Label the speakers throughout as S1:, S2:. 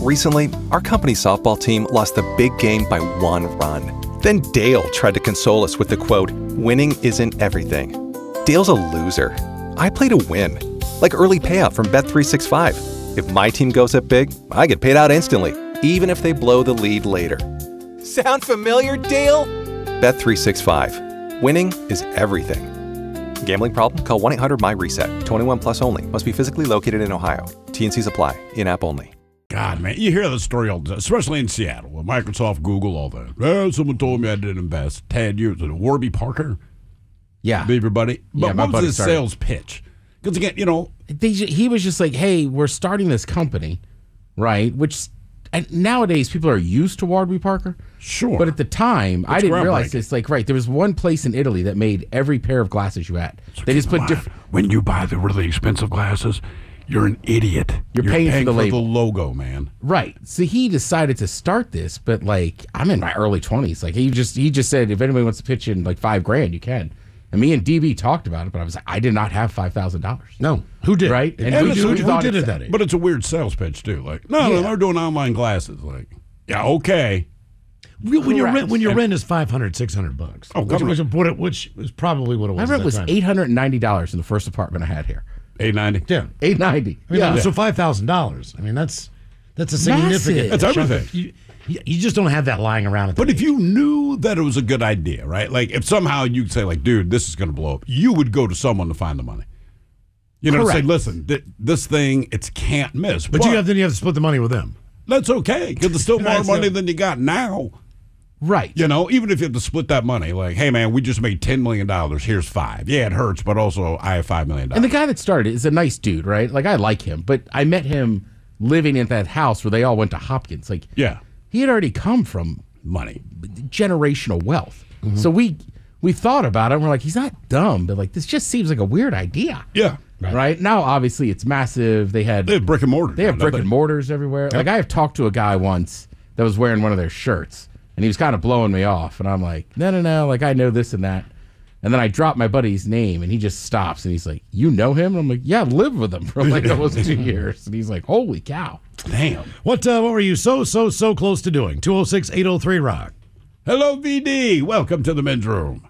S1: Recently, our company's softball team lost the big game by 1 run. Then Dale tried to console us with the quote, "Winning isn't everything." Dale's a loser. I play to win. Like early payout from Bet365. If my team goes up big, I get paid out instantly, even if they blow the lead later. Sound familiar, Dale? Bet365. Winning is everything. Gambling problem? Call 1-800-MY-RESET. 21 plus only. Must be physically located in Ohio. T&Cs apply. In-app only.
S2: God, man, you hear the story all the time, especially in Seattle with Microsoft, Google, all that. Someone told me I didn't invest 10 years in Warby Parker.
S3: Yeah.
S2: Beaver Buddy. But
S3: Yeah, my
S2: what was
S3: buddy
S2: his
S3: started.
S2: sales pitch? Because, again,
S3: He was just like, hey, we're starting this company, right? Which and nowadays people are used to Warby Parker.
S2: Sure.
S3: But at the time, I didn't realize
S2: groundbreaking.
S3: this. Like, right, there was one place in Italy that made every pair of glasses you had. They just put different.
S2: When you buy the really expensive glasses, you're an idiot.
S3: You're paying for the label.
S2: logo, man.
S3: Right. So he decided to start this, but like I'm in my early 20s. Like he just said, if anybody wants to pitch in like $5,000, you can. And me and DB talked about it, but I was like, I did not have $5,000.
S4: No. Who did?
S3: Right?
S4: And
S3: who
S4: who
S3: thought
S4: did
S3: it
S4: it that age?
S2: But it's a weird sales pitch, too. Like, no,
S3: Yeah.
S2: they're doing online glasses. Like, yeah, okay.
S4: When your
S3: Correct.
S4: rent is $500, $600.
S2: Oh,
S4: which is probably what it was.
S3: My
S4: at
S3: rent
S4: that
S3: was
S4: time.
S3: $890 in the first apartment I had here.
S2: $890.
S4: Yeah.
S3: $890.
S4: I mean,
S3: Yeah.
S4: So $5,000. I mean, that's a significant.
S3: Massive.
S2: That's
S4: chunk of-
S2: everything.
S4: You just don't have that lying around. At
S2: But
S4: the
S2: if you knew that it was a good idea, right? Like, if somehow you'd say, like, dude, this is going to blow up, you would go to someone to find the money. You know, to say,
S3: Correct.
S2: listen, this thing, it's can't miss.
S4: But you have to split the money with them.
S2: That's okay, because there's still more
S4: Right, so-
S2: money than you got now.
S3: Right.
S2: You know, even if you have to split that money, like, hey, man, we just made $10 million. Here's $5. Yeah, it hurts, but also I have $5 million.
S3: And the guy that started it is a nice dude, right? Like I like him, but I met him living in that house where they all went to Hopkins. Like,
S2: Yeah.
S3: he had already come from
S2: Money.
S3: generational wealth. So we thought about it and we're like, he's not dumb, but like this just seems like a weird idea.
S2: Yeah.
S3: Right. Now obviously it's massive. They have
S2: brick and mortar.
S3: They have brick and mortars everywhere. Like I have talked to a guy once that was wearing one of their shirts and he was kind of blowing me off and I'm like, no, like I know this and that. And then I drop my buddy's name and he just stops and he's like, you know him? And I'm like, yeah, I lived with him for like almost 2 years. And he's like, holy cow.
S2: Damn.
S4: What were you so close to doing? 206-803-ROCK.
S2: Hello, VD. Welcome to the men's room.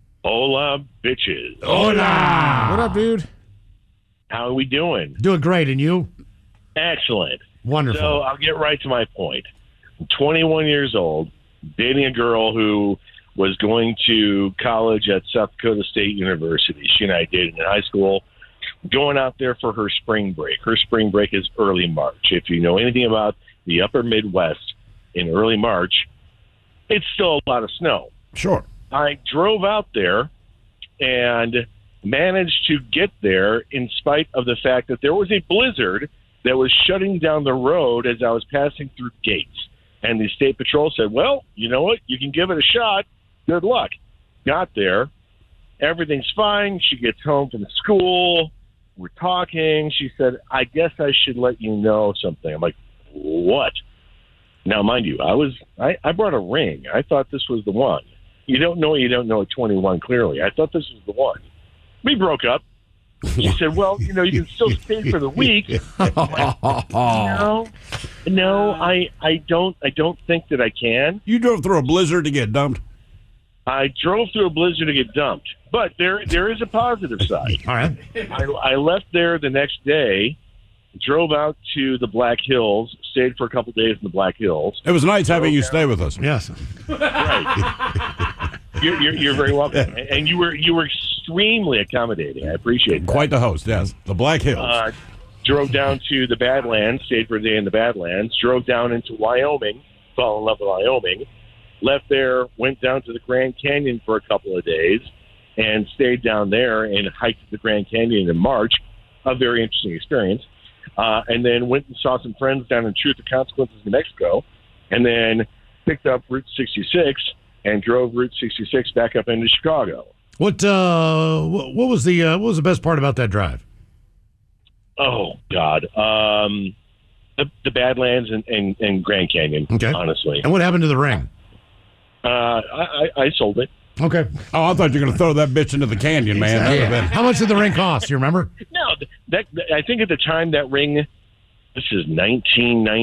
S5: Hola, bitches.
S2: Hola.
S3: What up, dude?
S5: How are we doing?
S4: Doing great, and you?
S5: Excellent.
S4: Wonderful.
S5: So I'll get right to my point. I'm 21 years old, dating a girl who was going to college at South Dakota State University. She and I dated in high school, going out there for her spring break. Her spring break is early March. If you know anything about the upper Midwest in early March, it's still a lot of snow.
S2: Sure.
S5: I drove out there and managed to get there in spite of the fact that there was a blizzard that was shutting down the road as I was passing through gates. And the state patrol said, well, you know what? You can give it a shot. Good luck. Got there. Everything's fine. She gets home from school. We're talking. She said, I guess I should let you know something. I'm like, what? Now, mind you, I brought a ring. I thought this was the one. You don't know at 21, clearly. I thought this was the one. We broke up. She said, well, you can still stay for the week. No, I don't think that I can.
S2: You drove through a blizzard to get dumped?
S5: I drove through a blizzard to get dumped. But there is a positive side.
S4: All right.
S5: I left there the next day, drove out to the Black Hills, stayed for a couple days in the Black Hills.
S2: It was nice having you stay with us.
S4: Yes.
S5: Right. You're very welcome. And you were extremely accommodating. I appreciate that.
S2: Quite the host, yes. The Black Hills.
S5: Drove down to the Badlands, stayed for a day in the Badlands, drove down into Wyoming, fell in love with Wyoming, left there, went down to the Grand Canyon for a couple of days, and stayed down there and hiked the Grand Canyon in March. A very interesting experience. And then went and saw some friends down in Truth or Consequences, New Mexico, and then picked up Route 66 and drove Route 66 back up into Chicago.
S4: What was the best part about that drive?
S5: Oh God, the Badlands and Grand Canyon.
S4: Okay.
S5: Honestly,
S4: And what happened to the ring?
S5: I sold it.
S4: Okay.
S2: Oh, I thought you were going to throw that bitch into the canyon, man. That would've been-
S4: How much did the ring cost? You remember?
S5: No, that I think at the time that ring. This is 1990.